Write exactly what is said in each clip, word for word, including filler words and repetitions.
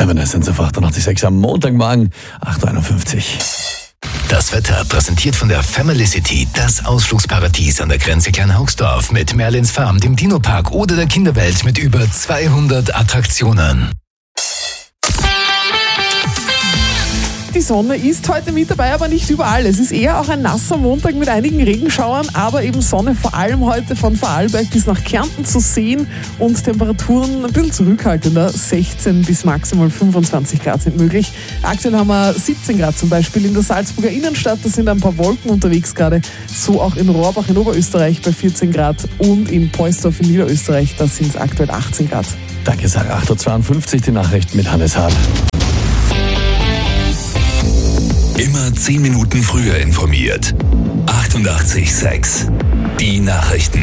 Evanescence auf achtundachtzig Komma sechs am Montagmorgen, acht Uhr einundfünfzig. Das Wetter präsentiert von der Family City, das Ausflugsparadies an der Grenze Kleinhaugsdorf mit Merlins Farm, dem Dino-Park oder der Kinderwelt mit über zweihundert Attraktionen. Die Sonne ist heute mit dabei, aber nicht überall. Es ist eher auch ein nasser Montag mit einigen Regenschauern, aber eben Sonne vor allem heute von Vorarlberg bis nach Kärnten zu sehen und Temperaturen ein bisschen zurückhaltender. sechzehn bis maximal fünfundzwanzig Grad sind möglich. Aktuell haben wir siebzehn Grad zum Beispiel in der Salzburger Innenstadt. Da sind ein paar Wolken unterwegs gerade. So auch in Rohrbach in Oberösterreich bei vierzehn Grad und in Poisdorf in Niederösterreich, da sind es aktuell achtzehn Grad. Danke, Sarah. acht Uhr zweiundfünfzig, die Nachrichten mit Hannes Hahn. Immer zehn Minuten früher informiert. achtundachtzig Komma sechs. Die Nachrichten.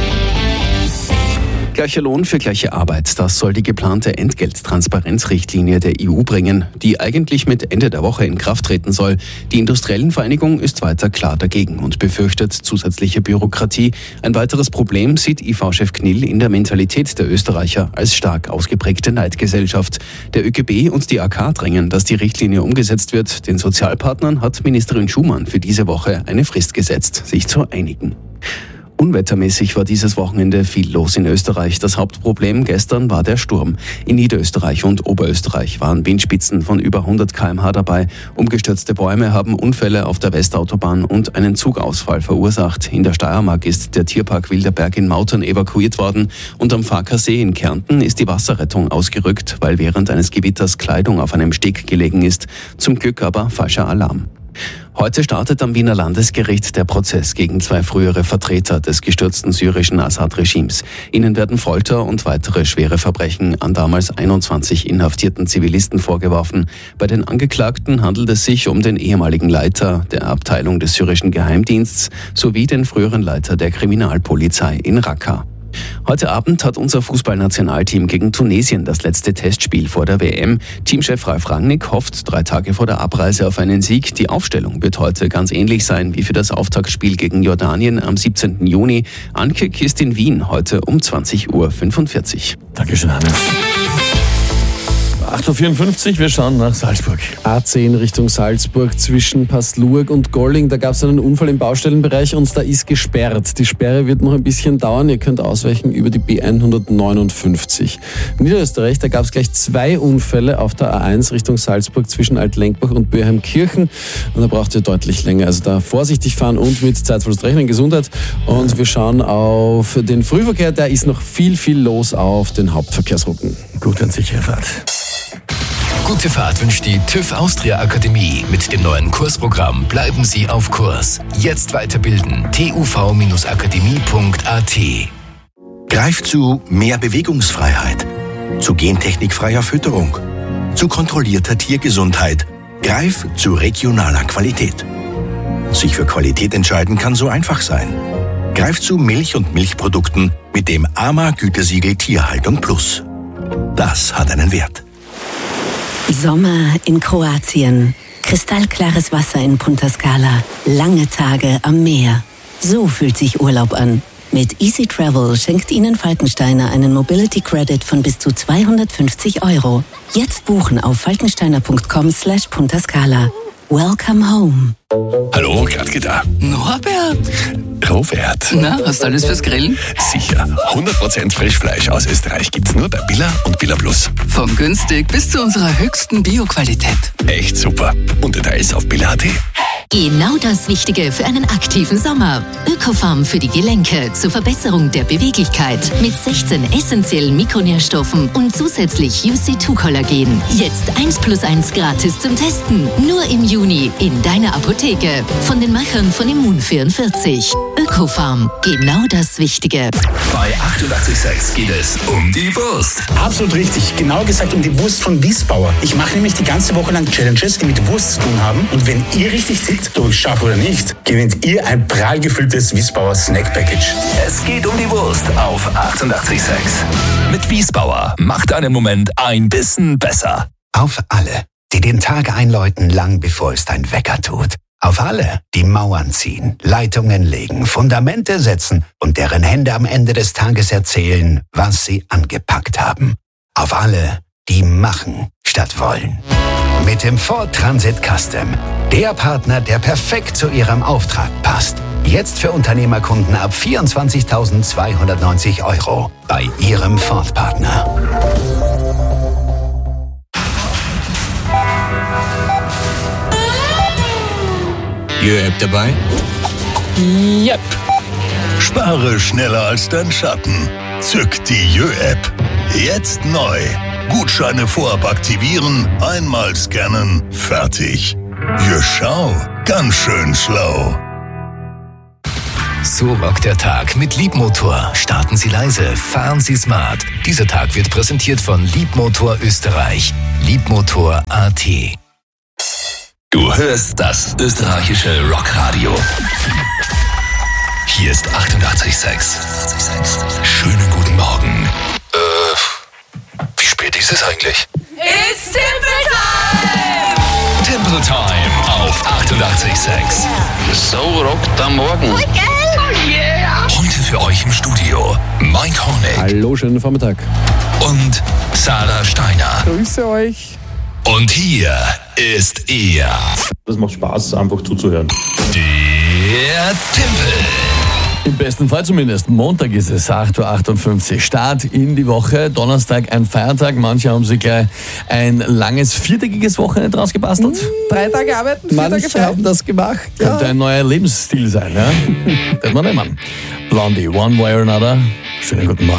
Gleicher Lohn für gleiche Arbeit, das soll die geplante Entgelttransparenzrichtlinie der E U bringen, die eigentlich mit Ende der Woche in Kraft treten soll. Die Industriellenvereinigung ist weiter klar dagegen und befürchtet zusätzliche Bürokratie. Ein weiteres Problem sieht I V-Chef Knill in der Mentalität der Österreicher als stark ausgeprägte Neidgesellschaft. Der ÖGB und die A K drängen, dass die Richtlinie umgesetzt wird. Den Sozialpartnern hat Ministerin Schumann für diese Woche eine Frist gesetzt, sich zu einigen. Unwettermäßig war dieses Wochenende viel los in Österreich. Das Hauptproblem gestern war der Sturm. In Niederösterreich und Oberösterreich waren Windspitzen von über hundert Kilometer pro Stunde dabei. Umgestürzte Bäume haben Unfälle auf der Westautobahn und einen Zugausfall verursacht. In der Steiermark ist der Tierpark Wilderberg in Mautern evakuiert worden und am Farkasee in Kärnten ist die Wasserrettung ausgerückt, weil während eines Gewitters Kleidung auf einem Steg gelegen ist. Zum Glück aber falscher Alarm. Heute startet am Wiener Landesgericht der Prozess gegen zwei frühere Vertreter des gestürzten syrischen Assad-Regimes. Ihnen werden Folter und weitere schwere Verbrechen an damals einundzwanzig inhaftierten Zivilisten vorgeworfen. Bei den Angeklagten handelt es sich um den ehemaligen Leiter der Abteilung des syrischen Geheimdienstes sowie den früheren Leiter der Kriminalpolizei in Raqqa. Heute Abend hat unser Fußballnationalteam gegen Tunesien das letzte Testspiel vor der W M. Teamchef Ralf Rangnick hofft drei Tage vor der Abreise auf einen Sieg. Die Aufstellung wird heute ganz ähnlich sein wie für das Auftaktspiel gegen Jordanien am siebzehnten Juni. Ankick ist in Wien heute um zwanzig Uhr fünfundvierzig. Dankeschön, Hannes. acht Uhr vierundfünfzig, wir schauen nach Salzburg. A zehn Richtung Salzburg zwischen Passlurg und Golling. Da gab es einen Unfall im Baustellenbereich und da ist gesperrt. Die Sperre wird noch ein bisschen dauern. Ihr könnt ausweichen über die B hundertneunundfünfzig. In Niederösterreich, da gab es gleich zwei Unfälle auf der A eins Richtung Salzburg zwischen Altlenkbach und Böheimkirchen. Und da braucht ihr deutlich länger. Also da vorsichtig fahren und mit Zeitverlust rechnen. Gesundheit. Und wir schauen auf den Frühverkehr. Da ist noch viel, viel los auf den Hauptverkehrsrouten. Gut und sichere Fahrt. Gute Fahrt wünscht die TÜV Austria Akademie. Mit dem neuen Kursprogramm bleiben Sie auf Kurs. Jetzt weiterbilden. t u v akademie punkt a t. Greif zu mehr Bewegungsfreiheit, zu gentechnikfreier Fütterung, zu kontrollierter Tiergesundheit. Greif zu regionaler Qualität. Sich für Qualität entscheiden kann so einfach sein. Greif zu Milch und Milchprodukten mit dem A M A-Gütesiegel Tierhaltung Plus. Das hat einen Wert. Sommer in Kroatien. Kristallklares Wasser in Punta Scala. Lange Tage am Meer. So fühlt sich Urlaub an. Mit Easy Travel schenkt Ihnen Falkensteiner einen Mobility Credit von bis zu zweihundertfünfzig Euro. Jetzt buchen auf falkensteiner punkt com slash Punta Scala. Welcome home. Hallo, Gradke da. Norbert. Robert. Na, hast du alles fürs Grillen? Sicher. hundert Prozent Frischfleisch aus Österreich gibt's nur bei Billa und Billa Plus. Von günstig bis zu unserer höchsten Bio-Qualität. Echt super. Und Details auf billa punkt a t. Genau das Wichtige für einen aktiven Sommer. Ökofarm für die Gelenke zur Verbesserung der Beweglichkeit mit sechzehn essentiellen Mikronährstoffen und zusätzlich U C zwei Kollagen. Jetzt eins plus eins gratis zum Testen. Nur im Juni in deiner Apotheke. Von den Machern von Immun vierundvierzig. Ökofarm. Genau das Wichtige. Bei achtundachtzig Komma sechs geht es um die Wurst. Absolut richtig. Genauer gesagt um die Wurst von Wiesbauer. Ich mache nämlich die ganze Woche lang Challenges, die mit Wurst zu tun haben. Und wenn ihr richtig tickt, ob ich schaffe oder nicht, gewinnt ihr ein prall gefülltes Wiesbauer Snack Package. Es geht um die Wurst auf achtundachtzig Komma sechs. Mit Wiesbauer macht einen Moment ein bisschen besser. Auf alle, die den Tag einläuten, lang bevor es dein Wecker tut. Auf alle, die Mauern ziehen, Leitungen legen, Fundamente setzen und deren Hände am Ende des Tages erzählen, was sie angepackt haben. Auf alle, die machen, Werkstatt wollen. Mit dem Ford Transit Custom. Der Partner, der perfekt zu Ihrem Auftrag passt. Jetzt für Unternehmerkunden ab vierundzwanzigtausendzweihundertneunzig Euro bei Ihrem Ford-Partner. Jö-App dabei? Yep. Spare schneller als dein Schatten. Zück die Jö-App. Jetzt neu. Gutscheine vorab aktivieren, einmal scannen, fertig. Jö, schau, ganz schön schlau. So rockt der Tag mit Liebmotor. Starten Sie leise, fahren Sie smart. Dieser Tag wird präsentiert von Liebmotor Österreich. Liebmotor Punkt a t. Du hörst das österreichische Rockradio. Hier ist achtundachtzig Komma sechs. Schönen guten Morgen. Äh, wie spät ist es eigentlich? It's Timple Time! Timple Time auf achtundachtzig Komma sechs. So rockt am Morgen. Oh yeah! Heute für euch im Studio Mike Hornig. Hallo, schönen Vormittag. Und Sarah Steiner. Grüße euch. Und hier ist er. Das macht Spaß, einfach zuzuhören. Der Timpel. Im besten Fall zumindest. Montag ist es, acht Uhr achtundfünfzig. Start in die Woche. Donnerstag ein Feiertag. Manche haben sich gleich ein langes viertägiges Wochenende draus gebastelt. Mmh, drei Tage arbeiten, vier Manche Tage frei. haben das gemacht. Könnte Ja. ein neuer Lebensstil sein, ja? Das man nehmen. Blondie, One Way or Another. Schönen guten Morgen.